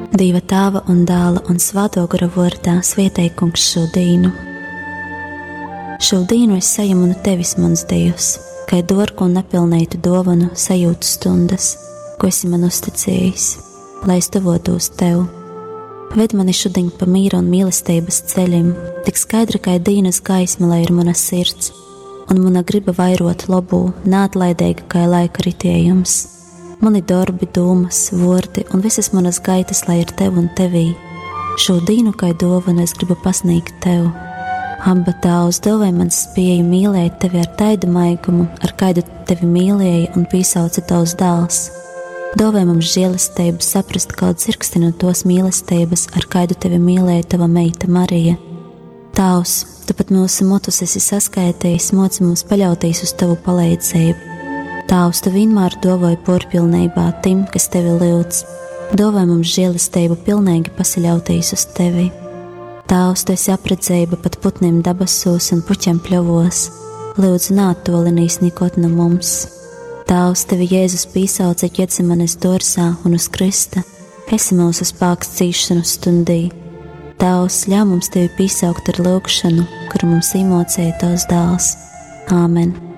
Dieva Tēva un Dēla un Svēto gara vārdā svētī Kungs šo dienu. Šo dienu es saņemu no tevis, mans Dievs, kā dārgu un nepilnītu dāvanu sajūtu stundas, ko esi man uzticējis, lai es tuvotos tev. Ved mani šodien pa mīra un mīlestības ceļiem, tik skaidri kā dienas gaisma, lai ir mana sirds, un mana griba vairot labu, neatlaidīga kā laika ritējums. Mani darbi, domas, vārdi un visas manas gaitas, lai ir tev un tevī. Šo dienu kā dāvanu es gribu pasniegt tev. Abba Tēvs, dāvāj man spēju mīlēt tevi ar taidu maigumu, ar kādu tevi mīlēja un piesauca tavs dēls. Dāvāj mums žēlastību saprast kaut dzirksti no tos mīlestības, ar kādu tevi mīlēja tava meita Marija. Tavs, tu pat mūsu motus esi saskaitījis, moci mums paļauties uz tavu palīdzību. Tavs, tu vienmēr dāvāj porpilnībā tim, kas tevi lūdz. Dāvāj mums žēlastību pilnīgi pasaļauties uz tevi. Tavs, tu esi apredzēba pat putniem dabasos un puķiem pļovos. Lūdzu, neattolinīs nikot no mums. Tavs, tevi Jēzus piesauca Ģetsemanes dārzā un uz krista. Esi mūsu spēks cīšanu stundī. Tavs, ļauj mums tevi piesaukt ar lūgšanu, kuru mums iemācīja tavs dēls. Āmen.